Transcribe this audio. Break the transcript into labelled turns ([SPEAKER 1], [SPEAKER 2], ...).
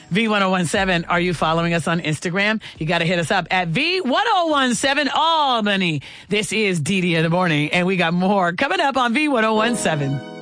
[SPEAKER 1] V1017. Are you following us on Instagram? You got to hit us up at V1017 Albany. This is Dee Dee in the Morning, and we got more coming up on V1017.